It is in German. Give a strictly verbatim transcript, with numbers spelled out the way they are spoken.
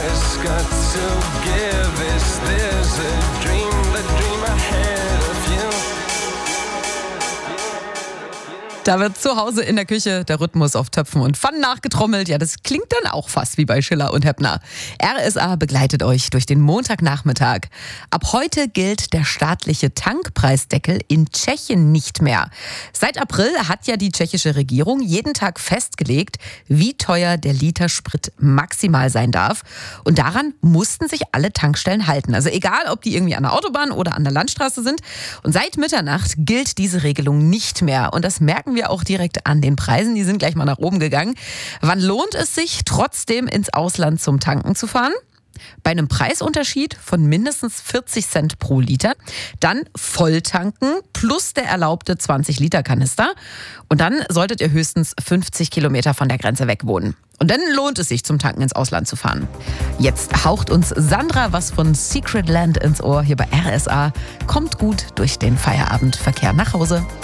always got to give. Is this a dream, the dream I had of you? Da wird zu Hause in der Küche der Rhythmus auf Töpfen und Pfannen nachgetrommelt. Ja, das klingt dann auch fast wie bei Schiller und Heppner. R S A begleitet euch durch den Montagnachmittag. Ab heute gilt der staatliche Tankpreisdeckel in Tschechien nicht mehr. Seit April hat ja die tschechische Regierung jeden Tag festgelegt, wie teuer der Liter Sprit maximal sein darf. Und daran mussten sich alle Tankstellen halten. Also egal, ob die irgendwie an der Autobahn oder an der Landstraße sind. Und seit Mitternacht gilt diese Regelung nicht mehr. Und das merken wir auch direkt an den Preisen. Die sind gleich mal nach oben gegangen. Wann lohnt es sich, trotzdem ins Ausland zum Tanken zu fahren? Bei einem Preisunterschied von mindestens vierzig Cent pro Liter. Dann Volltanken plus der erlaubte zwanzig Liter Kanister. Und dann solltet ihr höchstens fünfzig Kilometer von der Grenze weg wohnen. Und dann lohnt es sich, zum Tanken ins Ausland zu fahren. Jetzt haucht uns Sandra was von Secret Land ins Ohr hier bei R S A. Kommt gut durch den Feierabendverkehr nach Hause.